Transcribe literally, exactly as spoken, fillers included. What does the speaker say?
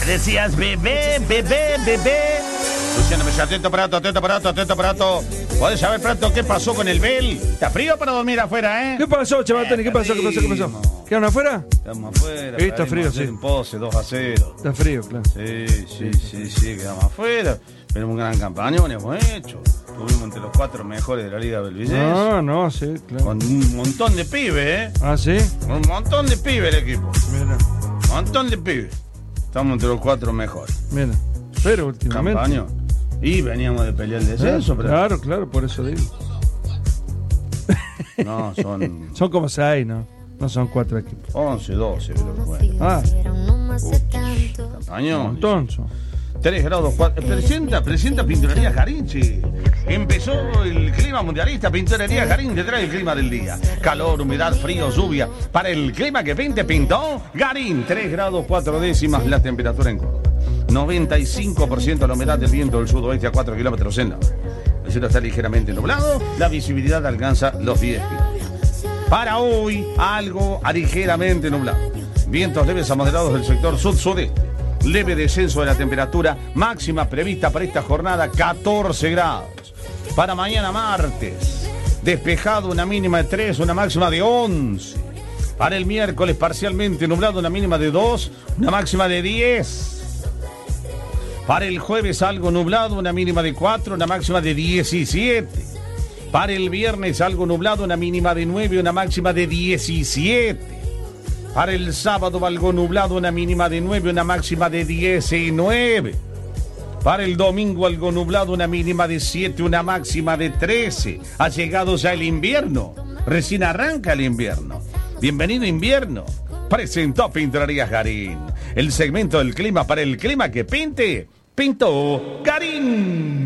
decías bebé, bebé, bebé. Luciano me dice, atento, Prato, atento, Prato, atento, Prato. ¿Podés saber, Prato, qué pasó con el Bel? ¿Está frío para dormir afuera, eh? ¿Qué pasó, Chabatoni? ¿Qué pasó? ¿Qué pasó? ¿Qué pasó? ¿Quedaron afuera? Estamos afuera. Sí, está frío, sí. En Pose, dos a cero. Está frío, claro. Sí, sí, sí, sí, quedamos afuera. Pero un gran campañón hemos hecho. Estuvimos entre los cuatro mejores de la Liga Belvillés. No, no, sí, claro. Con un montón de pibes, ¿eh? Ah, ¿sí? Un montón de pibes el equipo. Mira. Un montón de pibes. Estamos entre los cuatro mejores. Mira. Pero últimamente. Campañón. Y veníamos de pelear el descenso, pero... Claro, claro, por eso digo. No, son... Son como seis, ¿no? No son cuatro equipos. once, doce, pero bueno. Ah. Campañón. Un montón son. tres grados cuatro. Presenta, presenta Pinturería Garín, che. Empezó el clima mundialista. Pinturería Garín te trae el clima del día. Calor, humedad, frío, lluvia. Para el clima que pinte, pintó Garín. tres grados cuatro décimas la temperatura en Córdoba. noventa y cinco por ciento la humedad del viento del sudoeste a cuatro kilómetros en la hora. El cielo está ligeramente nublado. La visibilidad alcanza los diez kilómetros. Para hoy, algo ligeramente nublado. Vientos leves a moderados del sector sud-sudeste. Leve descenso de la temperatura máxima prevista para esta jornada, catorce grados. Para mañana martes, despejado, una mínima de tres, una máxima de once. Para el miércoles, parcialmente nublado, una mínima de dos, una máxima de diez. Para el jueves, algo nublado, una mínima de cuatro, una máxima de diecisiete. Para el viernes, algo nublado, una mínima de nueve, una máxima de diecisiete. Para el sábado, algo nublado, una mínima de nueve, una máxima de diecinueve. Para el domingo, algo nublado, una mínima de siete, una máxima de trece. Ha llegado ya el invierno. Recién arranca el invierno. Bienvenido invierno. Presentó Pinturerías Garín. El segmento del clima para el clima que pinte, pintó Garín.